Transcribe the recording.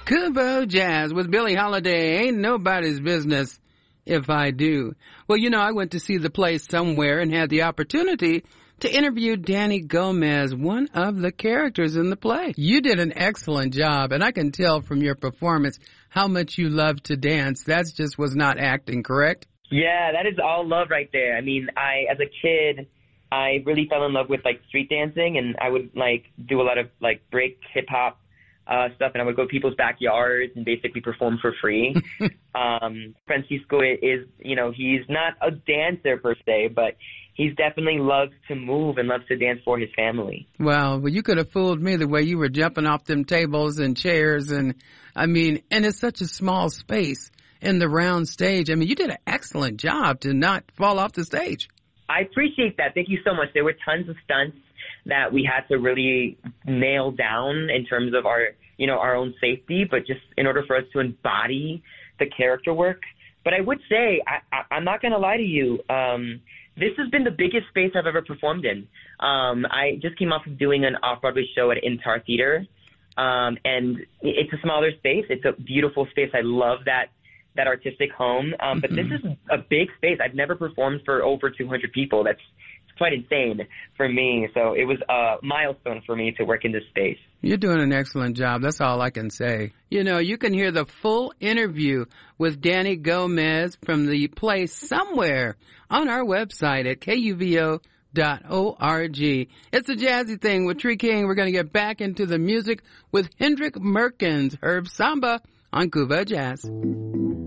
Kubo Jazz with Billie Holiday. Ain't nobody's business if I do. Well, I went to see the play Somewhere and had the opportunity to interview Danny Gomez, one of the characters in the play. You did an excellent job, and I can tell from your performance how much you love to dance. That just was not acting, correct? Yeah, that is all love right there. I mean, as a kid, I really fell in love with, street dancing, and I would, do a lot of, break hip-hop stuff, and I would go to people's backyards and basically perform for free. Francisco is, he's not a dancer per se, but he's definitely loves to move and loves to dance for his family. Well, you could have fooled me the way you were jumping off them tables and chairs, and it's such a small space in the round stage. You did an excellent job to not fall off the stage. I appreciate that. Thank you so much. There were tons of stunts that we had to really nail down in terms of our own safety, but just in order for us to embody the character work. But I would say, I'm not going to lie to you, this has been the biggest space I've ever performed in. I just came off of doing an off-Broadway show at InTAR Theater, and it's a smaller space. It's a beautiful space. I love that artistic home. But this is a big space. I've never performed for over 200 people. It's quite insane for me. So it was a milestone for me to work in this space. You're doing an excellent job. That's all I can say. You can hear the full interview with Danny Gomez from the play Somewhere on our website at KUVO.org. It's a jazzy thing with Tree King. We're going to get back into the music with Hendrik Merkens, Herb Samba on Kubo Jazz.